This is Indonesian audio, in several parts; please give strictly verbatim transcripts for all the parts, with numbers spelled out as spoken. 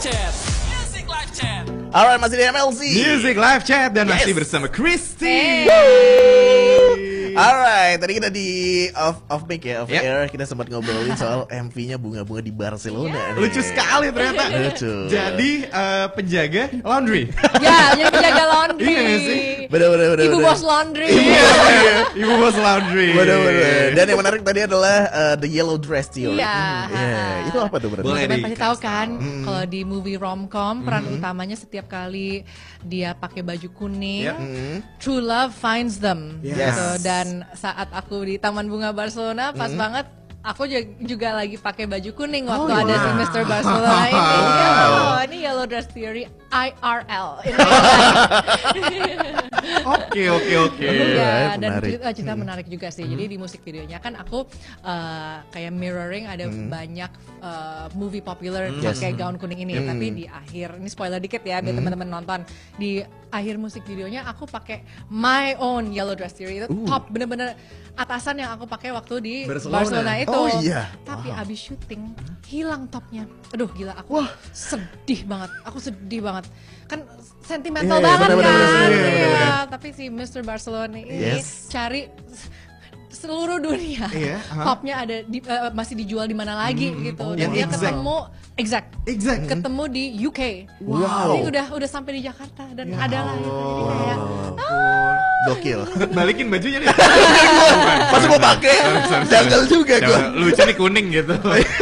Chat. Music Live Chat. Alright, masih di M L C Music Live Chat dan Yes. masih bersama Christy. Alright, tadi kita di off off mic ya, off Yep. air kita sempat ngobrolin soal M V-nya bunga-bunga di Barcelona. nih. Lucu sekali ternyata. Lucu. Jadi eh, penjaga laundry. Ya, jadi penjaga laundry. Iya nggak sih? Bener bener bener. Ibu bener. bos laundry. Iya, iya. Ibu bos laundry. Bener bener. Dan yang menarik tadi adalah uh, the yellow dress theory. Iya. Iya. Itu apa tuh berarti? Boleh. Teman-teman pasti tahu dikasih kan, kalau di movie romcom peran utamanya setiap kali dia pakai baju kuning, Yep. Hmm. true love finds them. Yes. Gitu. Dan saat aku di Taman Bunga Barcelona, pas banget aku ju- juga lagi pakai baju kuning waktu Oh, ada wow. si mister Barcelona ini. Wow. Oh, ini yellow dress theory I R L. Ini Oke oke oke. Iya, Alright, dan menarik. cerita, cerita menarik juga sih. Jadi di musik videonya kan aku uh, kayak mirroring ada banyak uh, movie popular pakai gaun kuning ini. Tapi di akhir, ini spoiler dikit ya biar teman-teman nonton. Di akhir musik videonya aku pakai my own yellow dress theory itu top bener-bener atasan yang aku pakai waktu di Barcelona. Barcelona, itu. Oh, iya. Tapi abis syuting hilang topnya. Aduh gila aku sedih banget. Aku sedih banget. Kan sentimental Iya, iya, banget bener-bener, kan. bener-bener, Iya, bener-bener. tapi si mister Barcelona ini Yes. cari seluruh dunia. Iya, aha. Topnya ada di, eh, masih dijual di mana lagi gitu. oh, Dan yang dia exact. ketemu exact. Exact. Ketemu di U K. Wow. Jadi udah udah sampai di Jakarta dan ada lah gitu. Jadi kayak Gokil. Balikin bajunya nih. Masa gua pakai? Janggal juga gua. Jangan, lucu nih kuning gitu.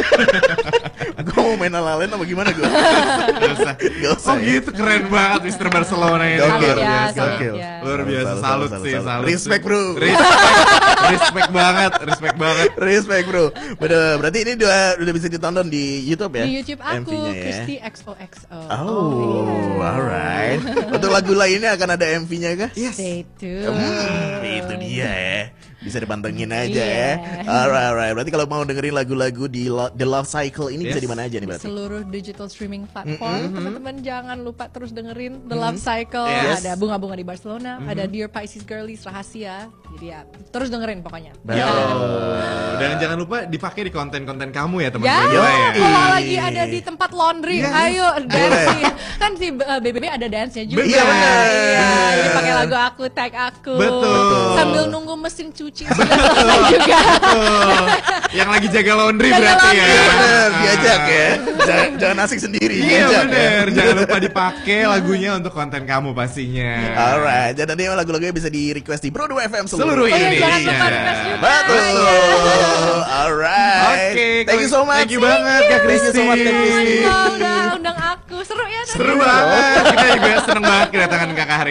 Gua mau main ala-alain apa gimana gua? Gak usah. Gak usah. Oh gitu, keren banget mister Barcelona ini. Gokil. Luar Salut ya, biasa. salut Gokil. ya. Luar biasa, Salut, salut salut, sih, salut. salut. Respect, bro. Respect, respect banget, respect banget. Respect bro. Bener, berarti ini udah udah bisa ditonton di YouTube ya? Di YouTube aku M V-nya ya? Christy X O X O. Oh, alright. Untuk lagu lainnya akan ada M V-nya kah? Stay tuned. Hmm, itu dia ya. Bisa dipantengin aja ya. Iya. Alright, alright. Berarti kalau mau dengerin lagu-lagu di Lo- The Love Cycle ini bisa Yes. di mana aja nih berarti? Seluruh digital streaming platform, teman-teman jangan lupa terus dengerin The Love Cycle. Yes. Ada bunga-bunga di Barcelona, ada Dear Pisces Girlies Rahasia. Jadi ya terus dengerin pokoknya. Betul. Oh, dan jangan lupa dipakai di konten-konten kamu ya Ya, teman-teman kita ya. kalau lagi ada di tempat laundry, Yes. ayo dance. Kan si uh, B B B ada dance-nya juga. Iya, benar. Iya, Benar. ini pakai lagu aku, tag aku. Betul. Sambil nunggu mesin cuci sudah selesai juga. Tuh, yang lagi jaga laundry Jaga berarti laundry. ya. Bener, diajak ya. Jangan, jangan asik sendiri, Iya diajak ya. bener, jangan lupa dipakai lagunya untuk konten kamu pastinya. Alright, dan nanti lagu-lagunya bisa di request di Bro dua F M Seluruh seluruh, Oh iya, jangan Indonesia. lupa request juga. Betul. Alright. Oke, Thank you so much. Thank you banget Kak Thank you so much, Kak Christy. Christy. Oh, udah undang aku. Seru ya tadi. Seru banget. Kita juga seneng banget kedatangan Kakak hari